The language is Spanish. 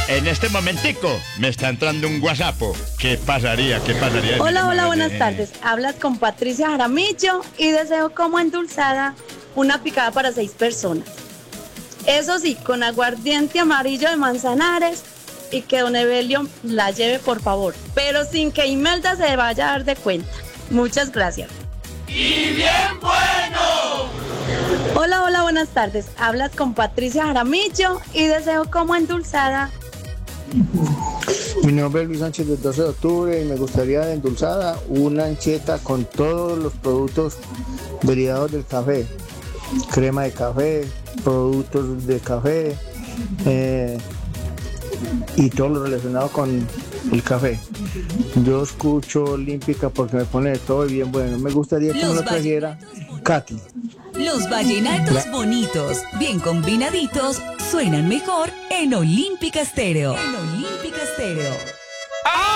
En este momentico me está entrando un WhatsApp. ¿Qué pasaría? ¿Qué pasaría? Hola, buenas tardes. Hablas con Patricia Jaramillo y deseo como endulzada una picada para 6 personas. Eso sí, con aguardiente amarillo de Manzanares y que don Evelio la lleve, por favor. Pero sin que Imelda se vaya a dar de cuenta. Muchas gracias. ¡Y bien bueno! Hola, buenas tardes. Hablas con Patricia Jaramillo y deseo como endulzada. Mi nombre es Luis Sánchez del 12 de octubre y me gustaría de endulzada una ancheta con todos los productos derivados del café. Crema de café, productos de café y todo lo relacionado con el café. Yo escucho Olímpica porque me pone de todo y bien bueno. Me gustaría que me lo trajera Katy. Los vallenatos bonitos, bien combinaditos, suenan mejor en Olímpica Estéreo. En Olímpica Estéreo.